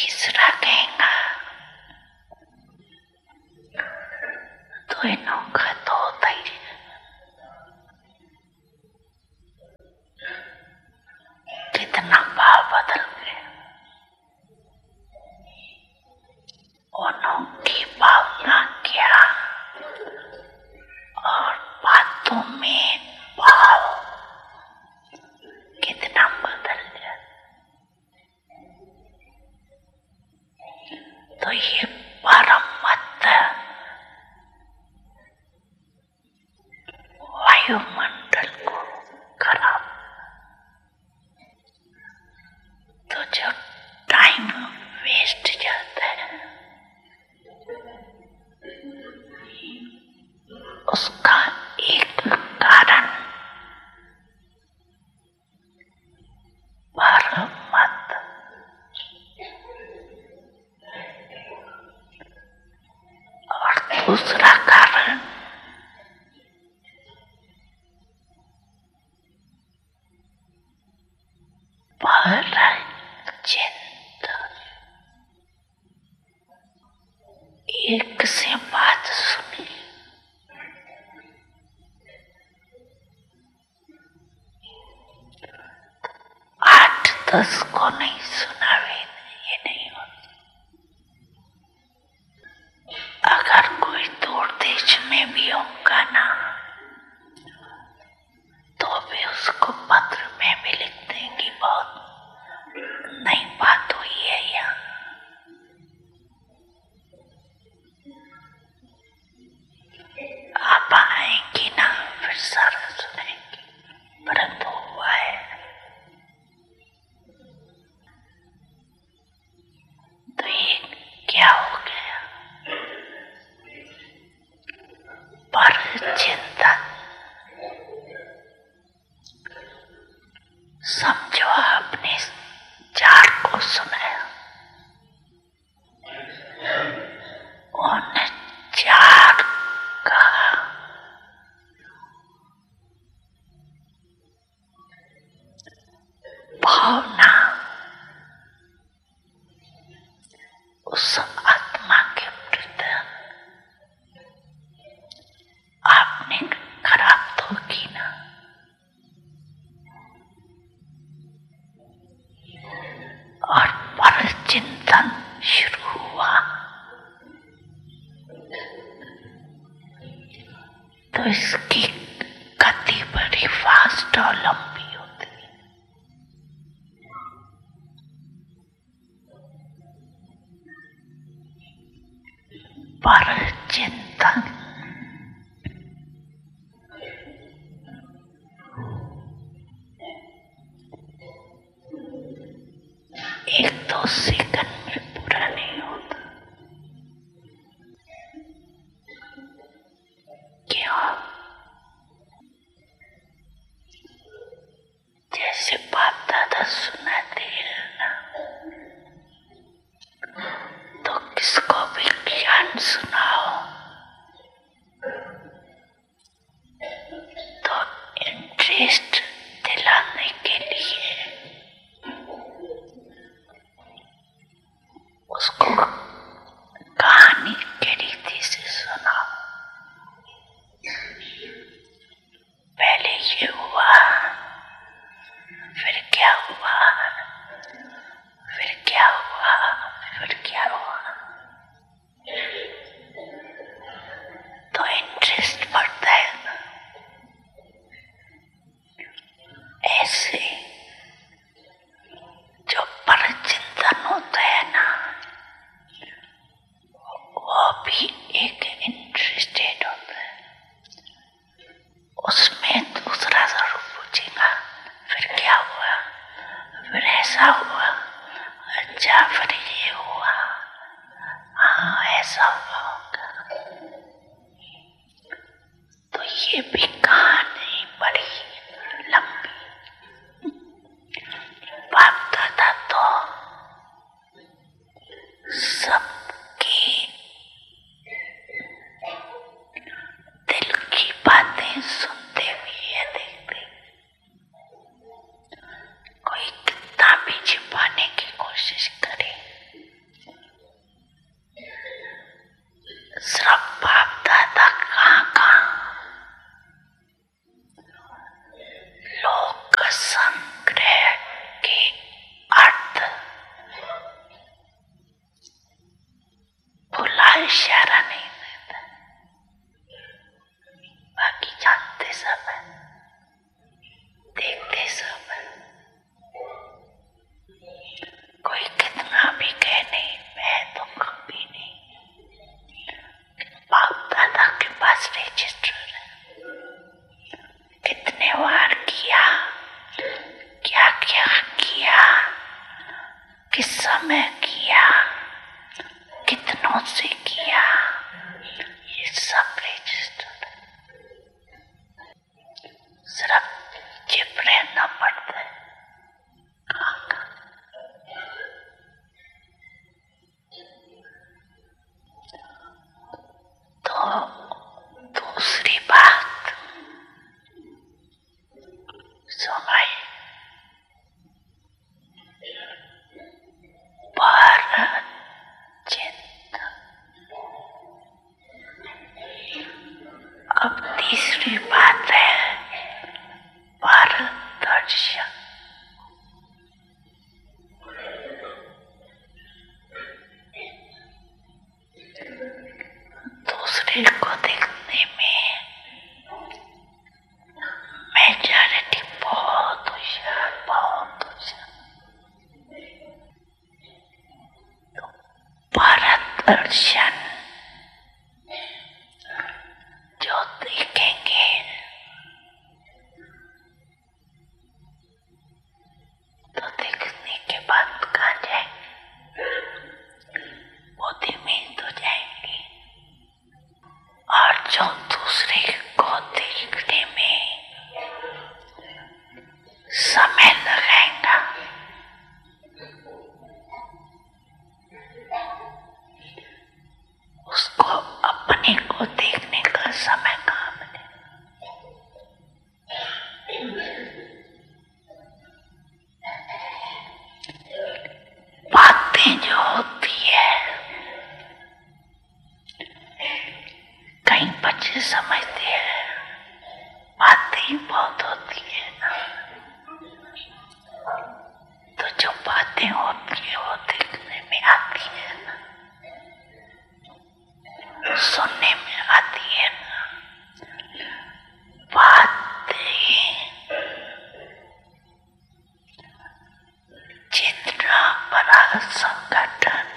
तीसरा कहेगा दोनों का तो होता ही कितना भाव बदल गए, उनकी भावना क्या और बातों में भाव कितना बदल गया। तो ये परम मत वायुमंडल को खराब, तो जो टाइम वेस्ट जाता है उसका एक कारण परम मत और दूसरा कारण एक से बात सुनी, आठ दस को नहीं सुनावे, ये नहीं होता। अगर कोई दूर देश में भी होगा ना तो भी उसको पत्र में भी लिख देंगी बहुत नई बात हुई है यहाँ। आप आएंगी ना फिर सारा सुनेंगी, परंतु हुआ है। तो ये क्या हो गया? पर चिंतन। समझो आपने चार को सुनाया, उन चार का भावना उस आत्मा के प्रति आपने खराब तो की ना, और पर चिंतन शुरू हुआ तो इसकी गति बड़ी फास्ट और लंबी होती है। पर चिंतन एक दो सेकंड में पूरा नहीं होता। क्यों? जैसे बाप दादा सुनाते हैं ना, तो किसको भी ज्ञान सुनाओ तो इंटरेस्ट दिलाने के लिए उसको कहानी के रीति से सुनाओ। पहले ये हुआ, फिर क्या हुआ, फिर क्या हुआ, फिर क्या हुआ, तो इंटरेस्ट बढ़ता है ना। ऐसे जो परचिंतन होता है ना, वो भी एक इंटरेस्टेड होता है। उसमें दूसरा जरूर पूछेगा फिर क्या हुआ, फिर ऐसा हुआ, अच्छा फिर ये हुआ, हाँ ऐसा हुआ होगा। तो ये भी कहानी बड़ी लंबी। बाप दादा तो सबकी दिल की बातें सुनते हुए देखते, कोई कितना भी छिपाने की कोशिश करे इशारा नहीं देता, बाकी जानते सब है, देखते सब है। कोई कितना भी कहे नहीं, मैं तो कभी नहीं। बाप दादा के पास रजिस्टर है, कितने बार किया, क्या क्या किया, किस समय किया, कितनों से किया, ये सब रजिस्टर है। सिर्फ चिप रहना पड़ता है। तो दूसरी बात सुनाई, अब तीसरी बात है भारत दर्शन। दूसरे को देखने में मेजॉरिटी बहुत होशियार, बहुत होशियार। तो भारत दर्शन जो देखेंगे तो देखने के बाद कहाँ जाएंगे, बुद्धि में तो जाएंगे। और जो दूसरे को देखने में समय लगाएगा, उसको अपने को देखने का समय कहाँ मिलेगा। बातें जो होती है, कई बच्चे समझते हैं बातें ही बहुत होती है ना, तो जो बातें होती है वो देखने में आती है ना, सुनने में आती है ना। बातें जितना बड़ा संगठन